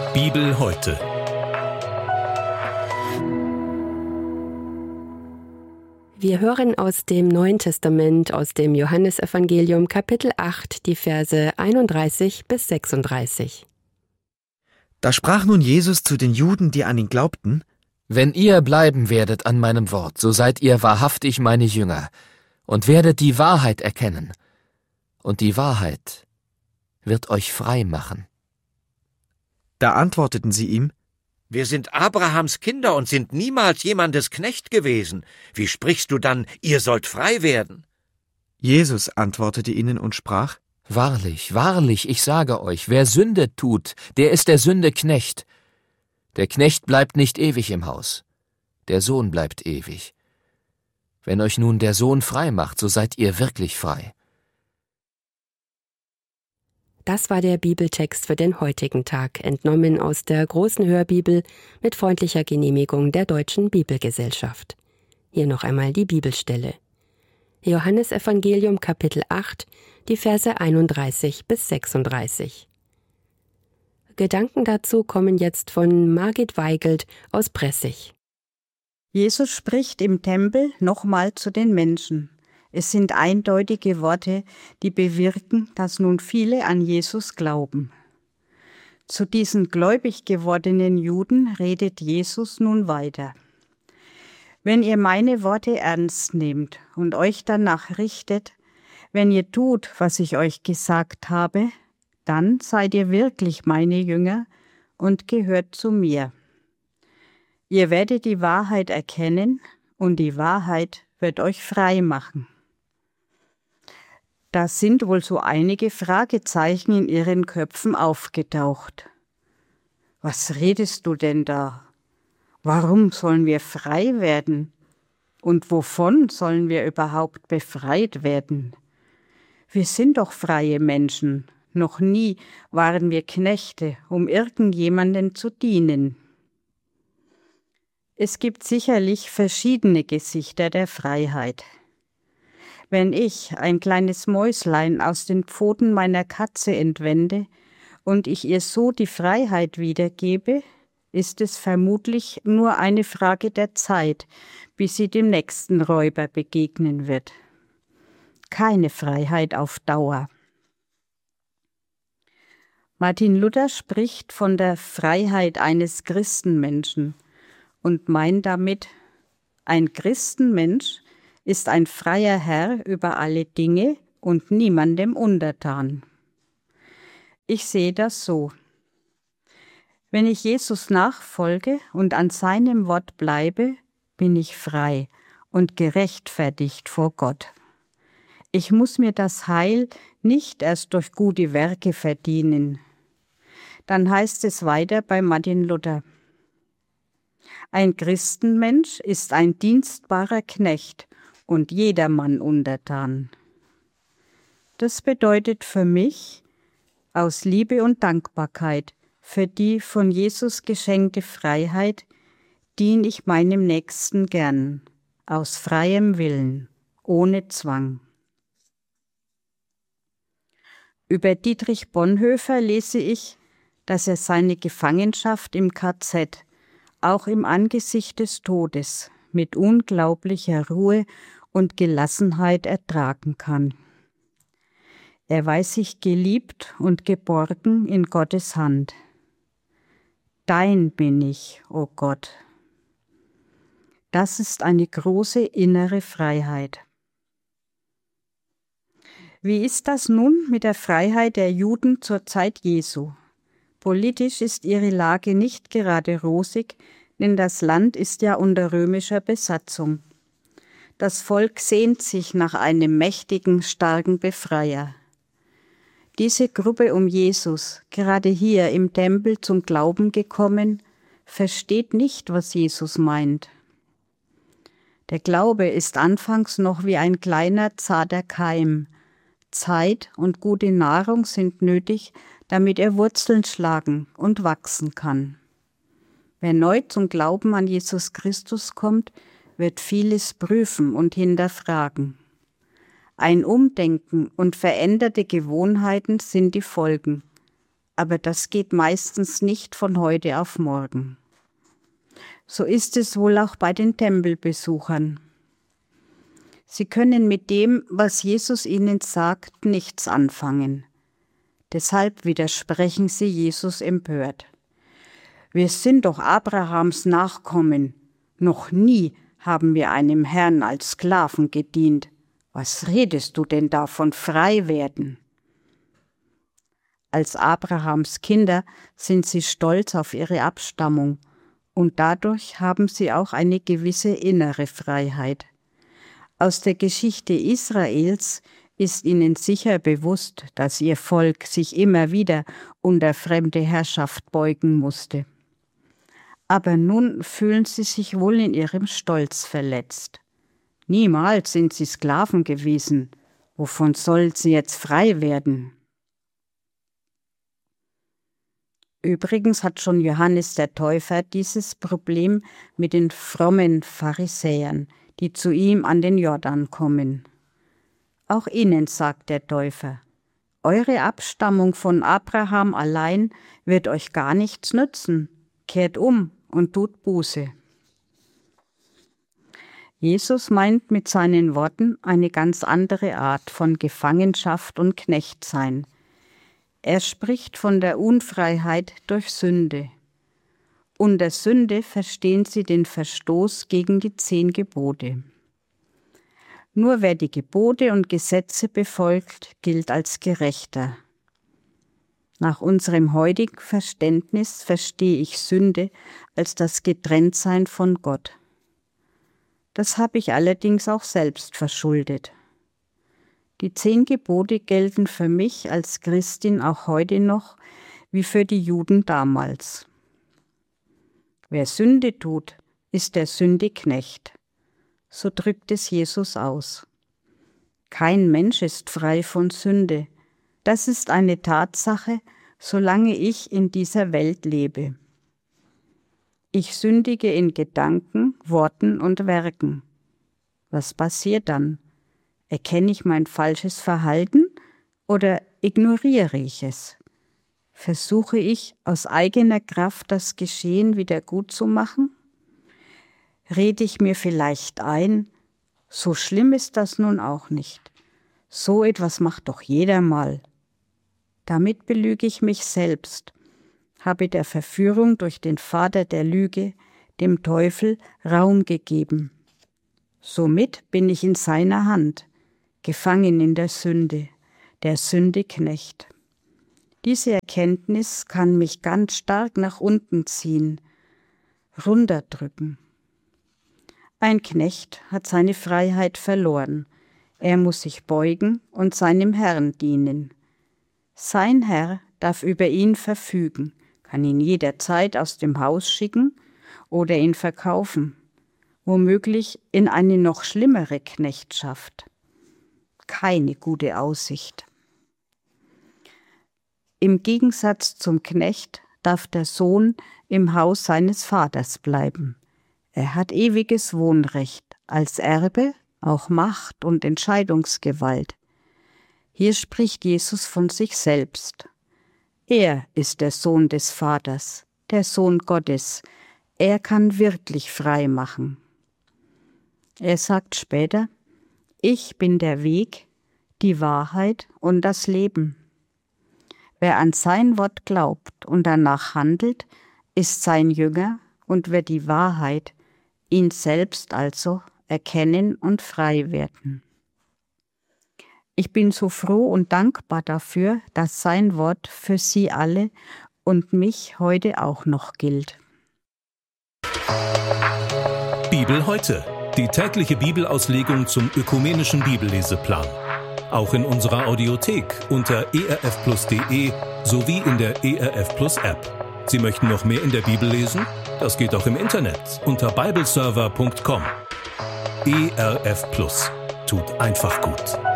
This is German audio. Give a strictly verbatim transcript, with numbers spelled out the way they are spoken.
Bibel heute. Wir hören aus dem Neuen Testament, aus dem Johannesevangelium Kapitel acht, die Verse einunddreißig bis sechsunddreißig. Da sprach nun Jesus zu den Juden, die an ihn glaubten: Wenn ihr bleiben werdet an meinem Wort, so seid ihr wahrhaftig meine Jünger und werdet die Wahrheit erkennen. Und die Wahrheit wird euch frei machen. Da antworteten sie ihm: Wir sind Abrahams Kinder und sind niemals jemandes Knecht gewesen. Wie sprichst du dann, ihr sollt frei werden? Jesus antwortete ihnen und sprach: Wahrlich, wahrlich, ich sage euch, wer Sünde tut, der ist der Sünde Knecht. Der Knecht bleibt nicht ewig im Haus, der Sohn bleibt ewig. Wenn euch nun der Sohn frei macht, so seid ihr wirklich frei. Das war der Bibeltext für den heutigen Tag, entnommen aus der großen Hörbibel mit freundlicher Genehmigung der Deutschen Bibelgesellschaft. Hier noch einmal die Bibelstelle. Johannesevangelium Kapitel acht, die Verse einunddreißig bis sechsunddreißig. Gedanken dazu kommen jetzt von Margit Weigelt aus Pressig. Jesus spricht im Tempel nochmal zu den Menschen. Es sind eindeutige Worte, die bewirken, dass nun viele an Jesus glauben. Zu diesen gläubig gewordenen Juden redet Jesus nun weiter. Wenn ihr meine Worte ernst nehmt und euch danach richtet, wenn ihr tut, was ich euch gesagt habe, dann seid ihr wirklich meine Jünger und gehört zu mir. Ihr werdet die Wahrheit erkennen und die Wahrheit wird euch frei machen. Da sind wohl so einige Fragezeichen in ihren Köpfen aufgetaucht. Was redest du denn da? Warum sollen wir frei werden? Und wovon sollen wir überhaupt befreit werden? Wir sind doch freie Menschen. Noch nie waren wir Knechte, um irgendjemanden zu dienen. Es gibt sicherlich verschiedene Gesichter der Freiheit. Wenn ich ein kleines Mäuslein aus den Pfoten meiner Katze entwende und ich ihr so die Freiheit wiedergebe, ist es vermutlich nur eine Frage der Zeit, bis sie dem nächsten Räuber begegnen wird. Keine Freiheit auf Dauer. Martin Luther spricht von der Freiheit eines Christenmenschen und meint damit, ein Christenmensch ist ein freier Herr über alle Dinge und niemandem untertan. Ich sehe das so. Wenn ich Jesus nachfolge und an seinem Wort bleibe, bin ich frei und gerechtfertigt vor Gott. Ich muss mir das Heil nicht erst durch gute Werke verdienen. Dann heißt es weiter bei Martin Luther: Ein Christenmensch ist ein dienstbarer Knecht und jedermann untertan. Das bedeutet für mich, aus Liebe und Dankbarkeit für die von Jesus geschenkte Freiheit diene ich meinem Nächsten gern, aus freiem Willen, ohne Zwang. Über Dietrich Bonhoeffer lese ich, dass er seine Gefangenschaft im K Z auch im Angesicht des Todes mit unglaublicher Ruhe und Gelassenheit ertragen kann. Er weiß sich geliebt und geborgen in Gottes Hand. Dein bin ich, o Gott. Das ist eine große innere Freiheit. Wie ist das nun mit der Freiheit der Juden zur Zeit Jesu? Politisch ist ihre Lage nicht gerade rosig, denn das Land ist ja unter römischer Besatzung. Das Volk sehnt sich nach einem mächtigen, starken Befreier. Diese Gruppe um Jesus, gerade hier im Tempel zum Glauben gekommen, versteht nicht, was Jesus meint. Der Glaube ist anfangs noch wie ein kleiner, zarter Keim. Zeit und gute Nahrung sind nötig, damit er Wurzeln schlagen und wachsen kann. Wer neu zum Glauben an Jesus Christus kommt, wird vieles prüfen und hinterfragen. Ein Umdenken und veränderte Gewohnheiten sind die Folgen. aber das geht meistens nicht von heute auf morgen. So ist es wohl auch bei den Tempelbesuchern. Sie können mit dem, was Jesus ihnen sagt, nichts anfangen. Deshalb widersprechen sie Jesus empört. Wir sind doch Abrahams Nachkommen. Noch nie haben wir einem Herrn als Sklaven gedient. Was redest du denn da von frei werden? Als Abrahams Kinder sind sie stolz auf ihre Abstammung und dadurch haben sie auch eine gewisse innere Freiheit. Aus der Geschichte Israels ist ihnen sicher bewusst, dass ihr Volk sich immer wieder unter fremde Herrschaft beugen musste. Aber nun fühlen sie sich wohl in ihrem Stolz verletzt. Niemals sind sie Sklaven gewesen. Wovon sollen sie jetzt frei werden? Übrigens hat schon Johannes der Täufer dieses Problem mit den frommen Pharisäern, die zu ihm an den Jordan kommen. Auch ihnen sagt der Täufer: Eure Abstammung von Abraham allein wird euch gar nichts nützen. Kehrt um und tut Buße. Jesus meint mit seinen Worten eine ganz andere Art von Gefangenschaft und Knechtsein. Er spricht von der Unfreiheit durch Sünde. Unter Sünde verstehen sie den Verstoß gegen die zehn Gebote. Nur wer die Gebote und Gesetze befolgt, gilt als Gerechter. Nach unserem heutigen Verständnis verstehe ich Sünde als das Getrenntsein von Gott. Das habe ich allerdings auch selbst verschuldet. Die zehn Gebote gelten für mich als Christin auch heute noch wie für die Juden damals. Wer Sünde tut, ist der Sünde Knecht. So drückt es Jesus aus. Kein Mensch ist frei von Sünde. Das ist eine Tatsache, solange ich in dieser Welt lebe. Ich sündige in Gedanken, Worten und Werken. Was passiert dann? Erkenne ich mein falsches Verhalten oder ignoriere ich es? Versuche ich aus eigener Kraft das Geschehen wieder gut zu machen? Rede ich mir vielleicht ein, so schlimm ist das nun auch nicht. So etwas macht doch jeder mal. Damit belüge ich mich selbst, habe der Verführung durch den Vater der Lüge, dem Teufel, Raum gegeben. Somit bin ich in seiner Hand, gefangen in der Sünde, der Sünde Knecht. Diese Erkenntnis kann mich ganz stark nach unten ziehen, runterdrücken. Ein Knecht hat seine Freiheit verloren. Er muss sich beugen und seinem Herrn dienen. Sein Herr darf über ihn verfügen, kann ihn jederzeit aus dem Haus schicken oder ihn verkaufen, womöglich in eine noch schlimmere Knechtschaft. Keine gute Aussicht. Im Gegensatz zum Knecht darf der Sohn im Haus seines Vaters bleiben. Er hat ewiges Wohnrecht, als Erbe auch Macht und Entscheidungsgewalt. Hier spricht Jesus von sich selbst. Er ist der Sohn des Vaters, der Sohn Gottes. Er kann wirklich frei machen. Er sagt später: Ich bin der Weg, die Wahrheit und das Leben. Wer an sein Wort glaubt und danach handelt, ist sein Jünger und wird die Wahrheit, ihn selbst also, erkennen und frei werden. Ich bin so froh und dankbar dafür, dass sein Wort für Sie alle und mich heute auch noch gilt. Bibel heute, die tägliche Bibelauslegung zum ökumenischen Bibelleseplan. Auch in unserer Audiothek unter e r f plus punkt d e sowie in der E R F Plus App. Sie möchten noch mehr in der Bibel lesen? Das geht auch im Internet unter bibleserver punkt com. E R F Plus tut einfach gut.